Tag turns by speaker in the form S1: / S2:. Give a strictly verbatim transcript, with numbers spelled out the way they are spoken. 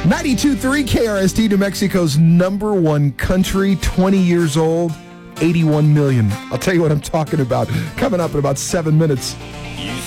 S1: ninety-two point three K R S T, New Mexico's number one country, twenty years old, eighty-one million. I'll tell you what I'm talking about coming up in about seven minutes.